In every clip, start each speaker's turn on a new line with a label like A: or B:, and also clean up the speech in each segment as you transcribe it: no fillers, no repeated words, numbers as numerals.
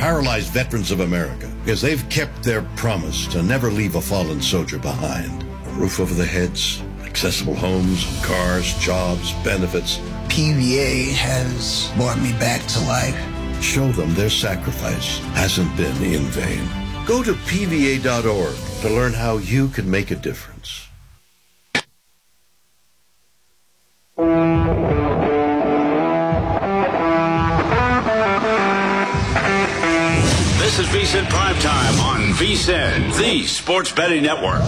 A: paralyzed veterans of America because they've kept their promise to never leave a fallen soldier behind. A roof over their heads, accessible homes, cars, jobs, benefits.
B: PVA has brought me back to life.
A: Show them their sacrifice hasn't been in vain. Go to PVA.org to learn how you can make a difference.
C: This is VSiN Primetime on VSiN, the Sports Betting Network.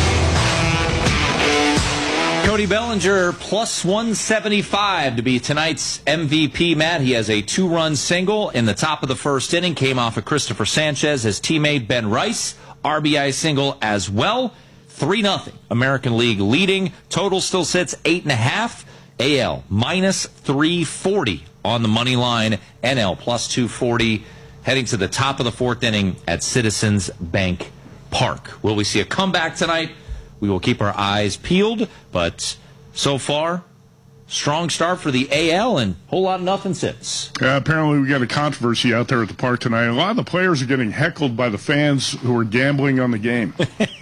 D: Cody Bellinger plus 175 to be tonight's MVP, Matt. He has a 2-run single in the top of the first inning. Came off of Christopher Sanchez, his teammate Ben Rice. RBI single as well. 3-0. American League leading. Total still sits 8.5. AL minus 340 on the money line. NL plus 240. Heading to the top of the fourth inning at Citizens Bank Park. Will we see a comeback tonight? We will keep our eyes peeled, but so far, strong start for the AL and a whole lot of nothing since.
E: Yeah, apparently we got a controversy out there at the park tonight. A lot of the players are getting heckled by the fans who are gambling on the game.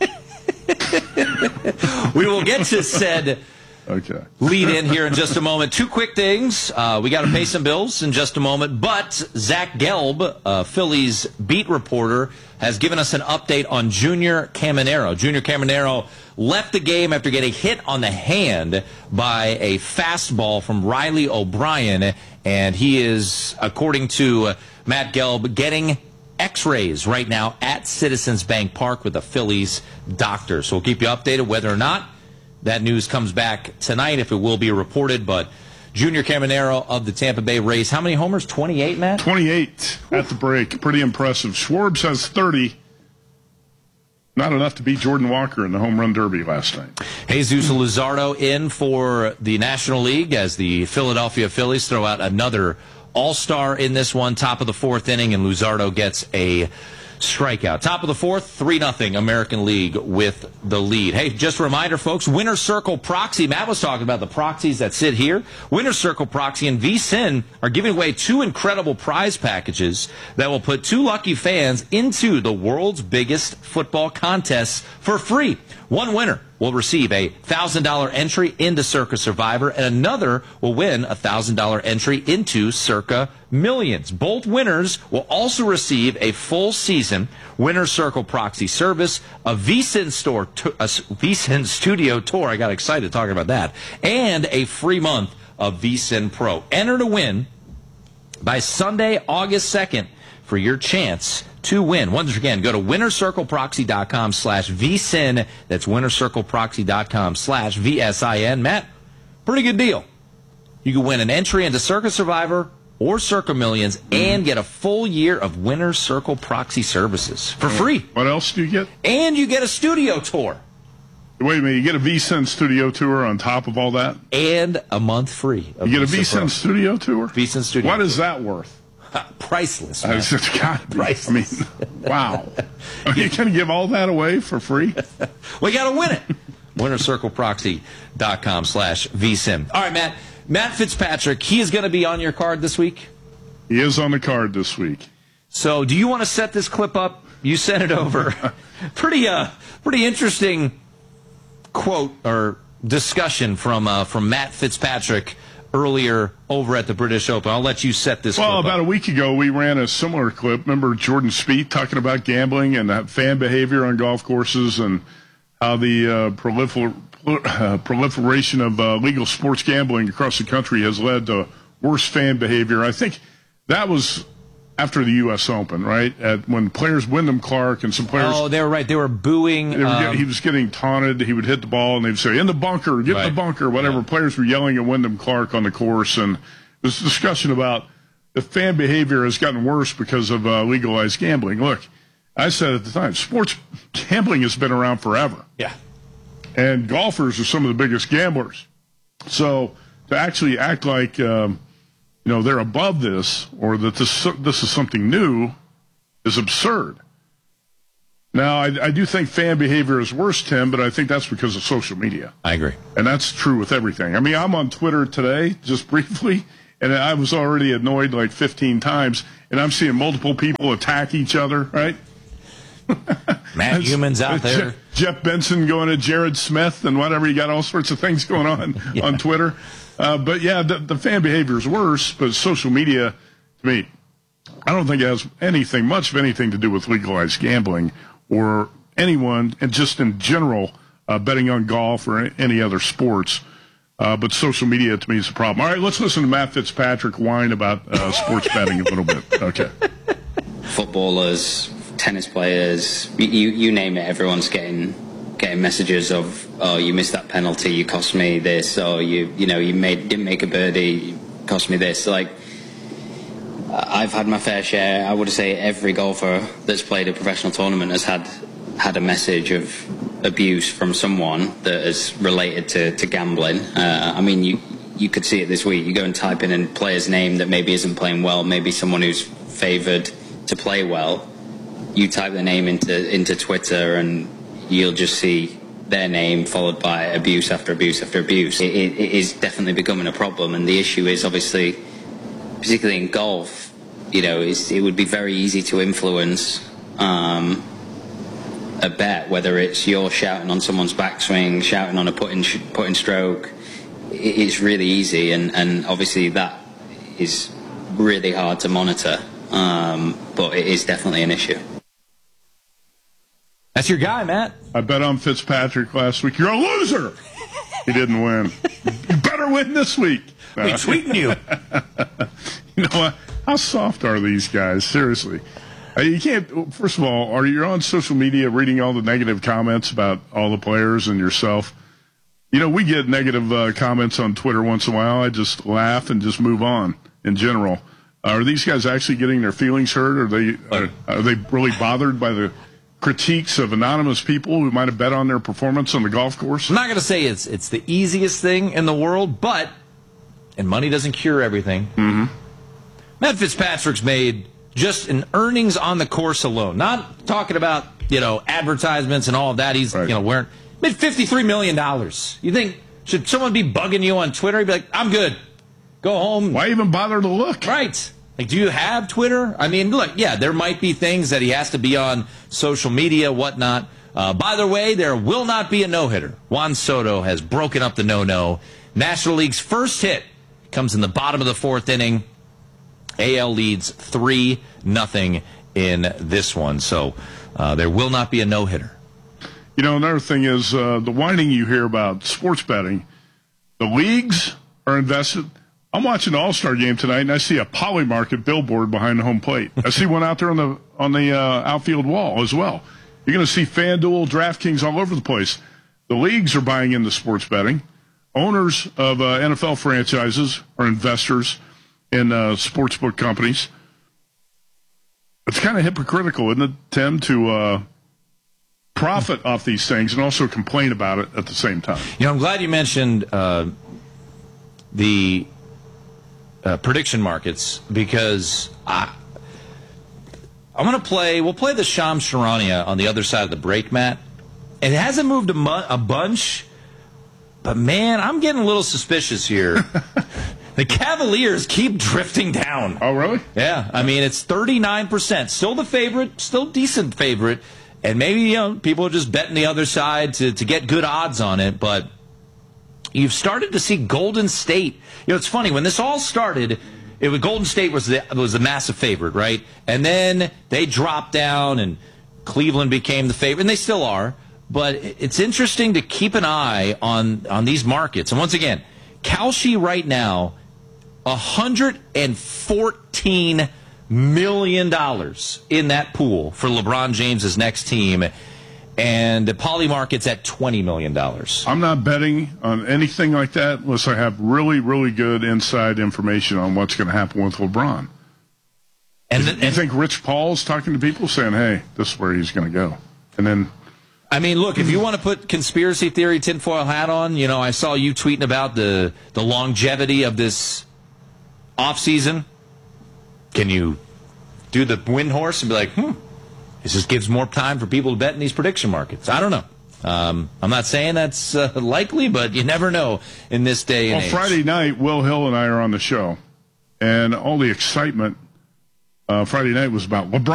D: We will get to said lead in here in just a moment. Two quick things. We got to pay some bills in just a moment, but Zach Gelb, Phillies beat reporter, has given us an update on Junior Caminero. Junior Caminero left the game after getting hit on the hand by a fastball from Riley O'Brien, and he is, according to Matt Gelb, getting X-rays right now at Citizens Bank Park with a Phillies doctor. So we'll keep you updated whether or not that news comes back tonight, if it will be reported. But Junior Caminero of the Tampa Bay Rays, how many homers? 28, Matt?
E: 28 at the break. Pretty impressive. Schwartz has 30. Not enough to beat Jordan Walker in the home run derby last night.
D: Jesus Luzardo in for the National League as the Philadelphia Phillies throw out another all-star in this one. Top of the fourth inning, and Luzardo gets a strikeout. Top of the fourth, 3-0 American League with the lead. Hey, just a reminder, folks, Winner's Circle Proxy. Matt was talking about the proxies that sit here. Winner's Circle Proxy and VSiN are giving away 2 incredible prize packages that will put 2 lucky fans into the world's biggest football contests for free. One winner will receive a $1,000 entry into Circa Survivor, and another will win a $1,000 entry into Circa Millions. Both winners will also receive a full season Winner's Circle Proxy service, a VSiN Studio tour. I got excited talking about that, and a free month of VSiN Pro. Enter to win by Sunday, August 2nd for your chance to win. Once again, go to winnercircleproxy.com/VSiN. That's winnercircleproxy.com/VSIN. Matt, pretty good deal. You can win an entry into Circa Survivor or Circa Millions and get a full year of Winner's Circle Proxy services for free.
E: What else do you get?
D: And you get a studio tour.
E: Wait a minute, you get a VSiN studio tour on top of all that?
D: And a month free.
E: You get a VSiN studio tour?
D: VSiN studio
E: What
D: tour.
E: is that worth?
D: Priceless.
E: It's got to be. Priceless. I mean, wow. Are you going to give all that away for free?
D: We got to win it. winnercircleproxy.com/VSiN. All right, Matt. Matt Fitzpatrick, he is going to be on your card this week?
E: He is on the card this week.
D: So do you want to set this clip up? You sent it over. Pretty interesting quote or discussion from Matt Fitzpatrick earlier over at the British Open. I'll let you set this clip up.
E: About a week ago, we ran a similar clip. Remember Jordan Spieth talking about gambling and that fan behavior on golf courses and how the proliferation of legal sports gambling across the country has led to worse fan behavior. I think that was after the U.S. Open, right? When players, Wyndham Clark and some players...
D: Oh, they were right. They were booing.
E: He was getting taunted. He would hit the ball, and they'd say, in the bunker, get in the bunker, whatever. Yeah. Players were yelling at Wyndham Clark on the course, and this discussion about the fan behavior has gotten worse because of legalized gambling. Look, I said at the time, sports gambling has been around forever.
D: Yeah.
E: And golfers are some of the biggest gamblers. So to actually act like... they're above this, or that this is something new, is absurd. Now, I do think fan behavior is worse, Tim, but I think that's because of social media.
D: I agree.
E: And that's true with everything. I mean, I'm on Twitter today, just briefly, and I was already annoyed like 15 times, and I'm seeing multiple people attack each other, right?
D: Matt Humans out there.
E: Jeff Benson going to Jared Smith and whatever. You got all sorts of things going on on Twitter. But, yeah, the fan behavior is worse, but social media, to me, I don't think it has much of anything to do with legalized gambling or anyone, and just in general, betting on golf or any other sports. But social media, to me, is a problem. All right, let's listen to Matt Fitzpatrick whine about sports betting a little bit. Okay.
F: Footballers, tennis players, you name it, everyone's getting messages of, oh, you missed that penalty, you cost me this, or you didn't make a birdie, cost me this. Like, I've had my fair share. I would say every golfer that's played a professional tournament has had a message of abuse from someone that is related to gambling. I mean, you could see it this week. You go and type in a player's name that maybe isn't playing well, maybe someone who's favoured to play well. You type their name into Twitter and you'll just see their name followed by abuse after abuse after abuse. It is definitely becoming a problem, and the issue is obviously, particularly in golf, it would be very easy to influence a bet, whether it's you're shouting on someone's backswing, shouting on a putting stroke. It's really easy, and obviously that is really hard to monitor, but it is definitely an issue.
D: That's your guy, Matt.
E: I bet on Fitzpatrick last week. You're a loser. He didn't win. You better win this week.
D: We're tweeting you.
E: You know what? How soft are these guys? Seriously. You can't, first of all, you're on social media reading all the negative comments about all the players and yourself. We get negative comments on Twitter once in a while. I just laugh and just move on in general. Are these guys actually getting their feelings hurt? Are they really bothered by the critiques of anonymous people who might have bet on their performance on the golf course?
D: I'm not going to say it's the easiest thing in the world, and money doesn't cure everything.
E: Mm-hmm.
D: Matt Fitzpatrick's made just in earnings on the course alone, not talking about, advertisements and all of that. He's, made $53 million. You think, should someone be bugging you on Twitter? He'd be like, I'm good. Go home.
E: Why even bother to look?
D: Right. Like, do you have Twitter? I mean, look, yeah, there might be things that he has to be on social media, whatnot. By the way, there will not be a no-hitter. Juan Soto has broken up the no-no. National League's first hit comes in the bottom of the fourth inning. AL leads 3-0 in this one. So there will not be a no-hitter.
E: Another thing is the whining you hear about sports betting. The leagues are invested. I'm watching the All-Star game tonight, and I see a Polymarket billboard behind the home plate. I see one out there on the outfield wall as well. You're going to see FanDuel, DraftKings all over the place. The leagues are buying into sports betting. Owners of NFL franchises are investors in sportsbook companies. It's kind of hypocritical, isn't it, Tim, to profit off these things and also complain about it at the same time?
D: I'm glad you mentioned the prediction markets, because we'll play the Shams Charania on the other side of the break, Matt. It hasn't moved a bunch, but man, I'm getting a little suspicious here. The Cavaliers keep drifting down.
E: Oh, really?
D: Yeah. I mean, it's 39%. Still the favorite, still decent favorite. And maybe, people are just betting the other side to get good odds on it. But you've started to see Golden State. It's funny. When this all started, Golden State was the massive favorite, right? And then they dropped down, and Cleveland became the favorite. And they still are. But it's interesting to keep an eye on these markets. And once again, Kalshi right now, $114 million in that pool for LeBron James's next team, and the Polymarket's at $20 million.
E: I'm not betting on anything like that unless I have really, really good inside information on what's going to happen with LeBron. And you think Rich Paul's talking to people saying, hey, this is where he's going to go? And then,
D: I mean, look, if you want to put conspiracy theory tinfoil hat on, I saw you tweeting about the longevity of this offseason. Can you do the wind horse and be like, this just gives more time for people to bet in these prediction markets? I don't know. I'm not saying that's likely, but you never know in this day and age.
E: Friday night, Will Hill and I are on the show. and all the excitement Friday night was about LeBron